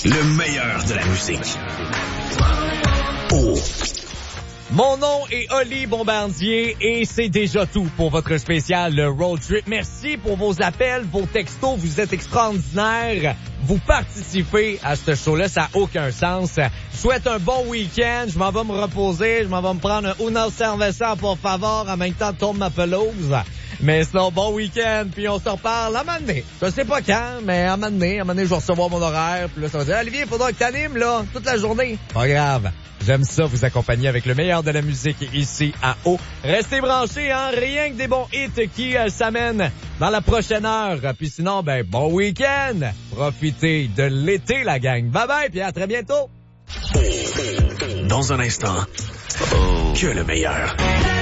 Le meilleur de la musique. Oh. Mon nom est Oli Bombardier et c'est déjà tout pour votre spécial Road Trip. Merci pour vos appels, vos textos, vous êtes extraordinaires. Vous participez à ce show-là, ça n'a aucun sens. Je souhaite un bon week-end, je m'en vais me reposer, je m'en vais me prendre un una cerveza por favor, en même temps tourne ma pelouse. Mais sinon, bon week-end, puis on se reparle à un moment donné. Je sais pas quand, mais à un moment donné, je vais recevoir mon horaire, puis là, ça va dire, Olivier, il faudra que t'animes, là, toute la journée. Pas grave. J'aime ça, vous accompagner avec le meilleur de la musique ici à O. Restez branchés, hein, rien que des bons hits qui s'amènent dans la prochaine heure. Puis sinon, bon week-end. Profitez de l'été, la gang. Bye bye, puis à très bientôt. Dans un instant, que le meilleur.